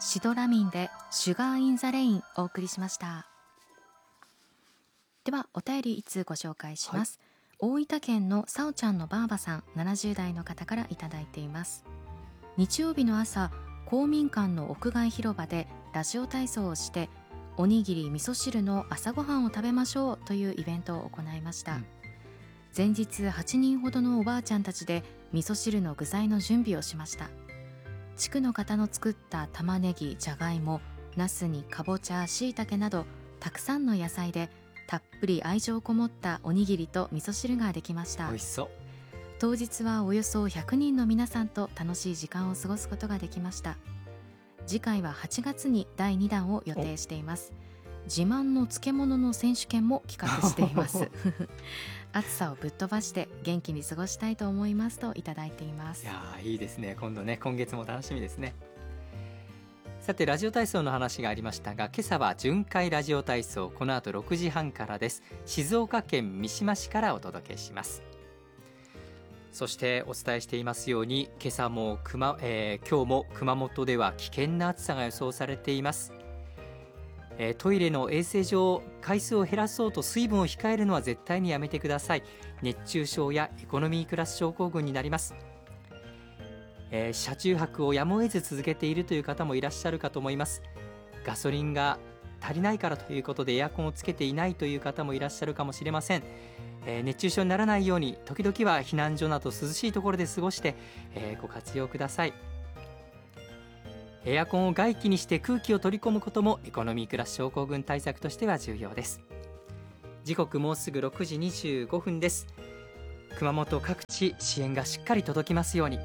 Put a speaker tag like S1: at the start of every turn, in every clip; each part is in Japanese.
S1: シドラミンでシュガーインザレインお送りしました。ではお便り一通ご紹介します、大分県のさおちゃんのばあばさん70代の方からいただいています。日曜日の朝、公民館の屋外広場でラジオ体操をしておにぎり味噌汁の朝ごはんを食べましょうというイベントを行いました、前日8人ほどのおばあちゃんたちで味噌汁の具材の準備をしました。地区の方の作った玉ねぎ、じゃがいも、ナスにかぼちゃ、しいたけなどたくさんの野菜でたっぷり愛情こもったおにぎりと味噌汁ができました。
S2: 美味しそう。
S1: 当日はおよそ100人の皆さんと楽しい時間を過ごすことができました。次回は8月に第2弾を予定しています。自慢の漬物の選手権も企画しています暑さをぶっ飛ばして元気に過ごしたいと思いますといただいています。
S2: いやいいですね。今月も楽しみですね。さて、ラジオ体操の話がありましたが、今朝は巡回ラジオ体操、この後6時半からです。静岡県三島市からお届けします。そしてお伝えしていますように、今日も熊本では危険な暑さが予想されています。トイレの衛生上、回数を減らそうと水分を控えるのは絶対にやめてください。熱中症やエコノミークラス症候群になります。車中泊をやむを得ず続けているという方もいらっしゃるかと思います。ガソリンが足りないからということでエアコンをつけていないという方もいらっしゃるかもしれません。熱中症にならないように時々は避難所など涼しいところで過ごして、ご活用ください。エアコンを外気にして空気を取り込むこともエコノミークラス症候群対策としては重要です。時刻もうすぐ6時25分です。熊本各地支援がしっかり届きますように。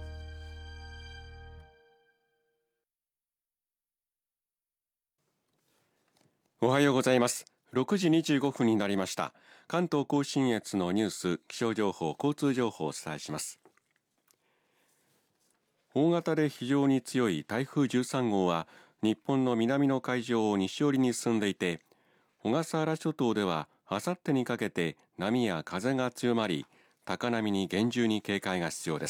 S3: おはようございます。6時25分になりました。関東甲信越のニュース、気象情報、交通情報をお伝えします。大型で非常に強い台風13号は日本の南の海上を西寄りに進んでいて、小笠原諸島ではあさってにかけて波や風が強まり、高波に厳重に警戒が必要です。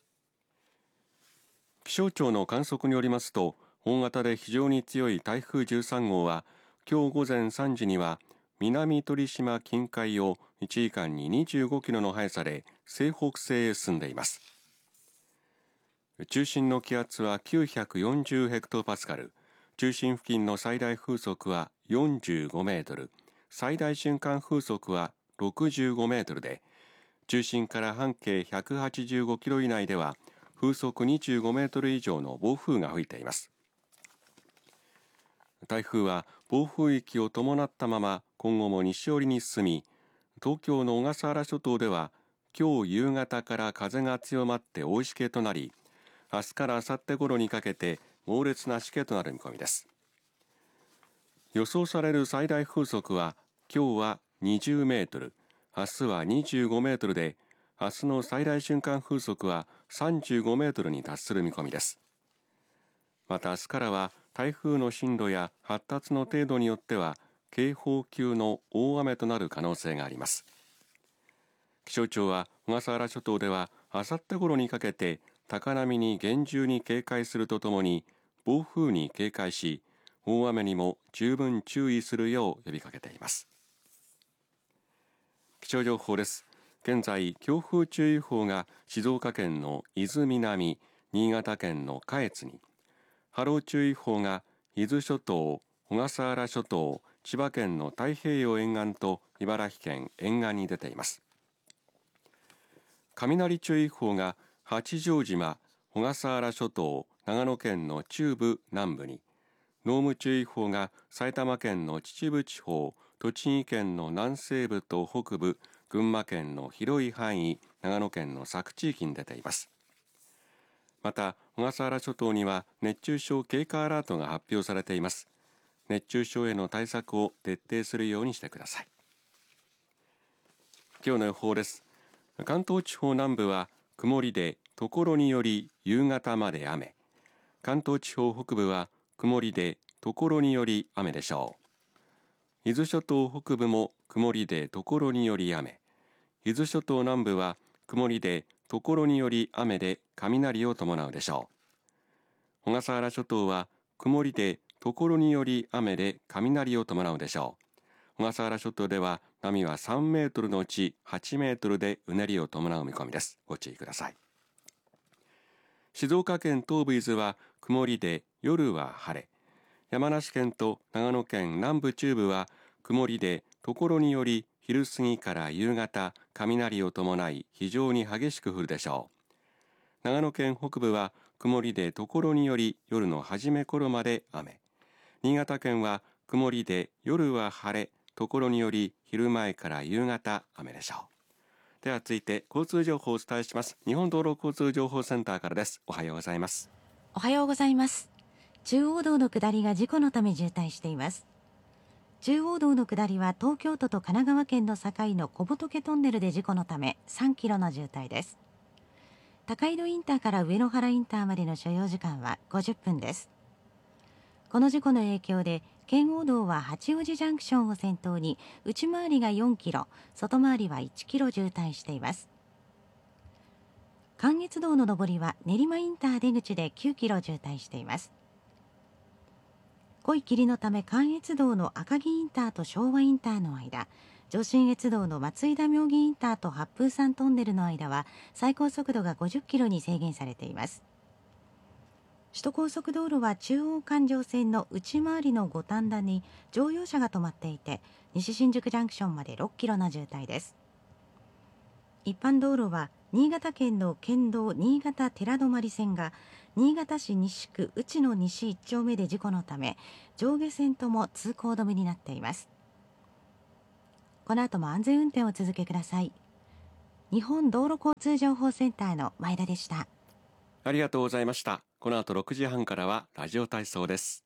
S3: 気象庁の観測によりますと、大型で非常に強い台風13号は今日午前3時には南鳥島近海を1時間に25キロの速さで西北西へ進んでいます。中心の気圧は940ヘクトパスカル、中心付近の最大風速は45メートル、最大瞬間風速は65メートルで、中心から半径185キロ以内では風速25メートル以上の暴風が吹いています。台風は暴風域を伴ったまま今後も西寄りに進み、東京の小笠原諸島では今日夕方から風が強まって大しけとなり、明日から明後日頃にかけて猛烈なしけとなる見込みです。予想される最大風速は今日は20メートル、明日は25メートルで、明日の最大瞬間風速は35メートルに達する見込みです。また明日からは台風の進路や発達の程度によっては警報級の大雨となる可能性があります。気象庁は小笠原諸島ではあさって頃にかけて高波に厳重に警戒するとともに暴風に警戒し、大雨にも十分注意するよう呼びかけています。気象情報です。現在強風注意報が静岡県の伊豆南、新潟県の下越に、波浪注意報が伊豆諸島、小笠原諸島、千葉県の太平洋沿岸と茨城県沿岸に出ています。雷注意報が八丈島、小笠原諸島、長野県の中部南部に、濃霧注意報が埼玉県の秩父地方、栃木県の南西部と北部、群馬県の広い範囲、長野県の佐久地域に出ています。また小笠原諸島には熱中症警戒アラートが発表されています。熱中症への対策を徹底するようにしてください。今日の予報です。関東地方南部は曇りで所により夕方まで雨、関東地方北部は曇りで所により雨でしょう。伊豆諸島北部も曇りで所により雨、伊豆諸島南部は曇りで所により雨で雷を伴うでしょう。小笠原諸島は曇りでところにより雨で雷を伴うでしょう。小笠原諸島では波は3メートルのうち8メートルでうねりを伴う見込みです。ご注意ください。静岡県東部伊豆は曇りで夜は晴れ、山梨県と長野県南部中部は曇りでところにより昼過ぎから夕方雷を伴い非常に激しく降るでしょう。長野県北部は曇りでところにより夜の初め頃まで雨、新潟県は曇りで夜は晴れ、ところにより昼前から夕方雨でしょう。では続いて交通情報をお伝えします。日本道路交通情報センターからです。おはようございます。
S4: おはようございます。中央道の下りが事故のため渋滞しています。中央道の下りは東京都と神奈川県の境の小仏トンネルで事故のため3キロの渋滞です。高井戸インターから上野原インターまでの所要時間は50分です。この事故の影響で圏央道は八王子ジャンクションを先頭に内回りが4キロ、外回りは1キロ渋滞しています。関越道の上りは練馬インター出口で9キロ渋滞しています。濃い霧のため関越道の赤城インターと昭和インターの間、上信越道の松井田妙義インターと八風山トンネルの間は最高速度が50キロに制限されています。首都高速道路は中央環状線の内回りの五反田に乗用車が止まっていて、西新宿ジャンクションまで6キロの渋滞です。一般道路は新潟県の県道新潟寺泊線が新潟市西区内の西1丁目で事故のため上下線とも通行止めになっています。この後も安全運転を続けください。日本道路交通情報センターの前田でした。
S3: ありがとうございました。この後6時半からはラジオ体操です。